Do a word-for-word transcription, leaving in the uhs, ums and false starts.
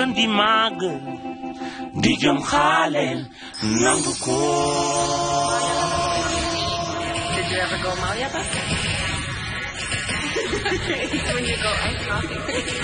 gën di màgg di jëm xaaleel nangu ko. Did you ever go Malyapa? When you go ice hopping.